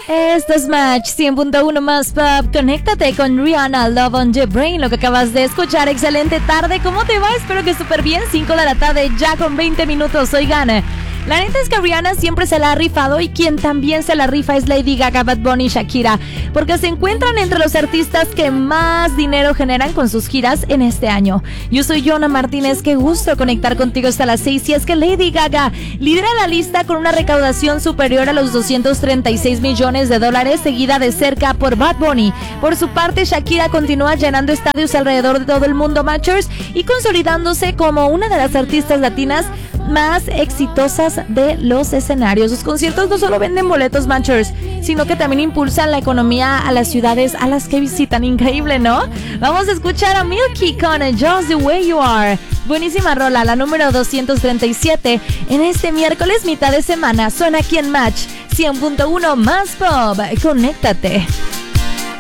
Esto es Match 100.1 más pop. Conéctate con Rihanna, Love on the Brain. Lo que acabas de escuchar, excelente tarde. ¿Cómo te va? Espero que súper bien. 5 de la tarde, ya con 20 minutos. Oigan, la neta es que Rihanna siempre se la ha rifado y quien también se la rifa es Lady Gaga, Bad Bunny y Shakira, porque se encuentran entre los artistas que más dinero generan con sus giras en este año. Yo soy Jonah Martínez, qué gusto conectar contigo hasta las 6. Y es que Lady Gaga lidera la lista con una recaudación superior a los $236 millones, seguida de cerca por Bad Bunny. Por su parte, Shakira continúa llenando estadios alrededor de todo el mundo, Matchers, y consolidándose como una de las artistas latinas más exitosas de los escenarios. Sus conciertos no solo venden boletos, Matchers, sino que también impulsan la economía a las ciudades a las que visitan. Increíble, ¿no? Vamos a escuchar a Milky con Just the Way You Are. Buenísima rola, la número 237 en este miércoles mitad de semana. Suena aquí en Match 100.1 más pop. Conéctate.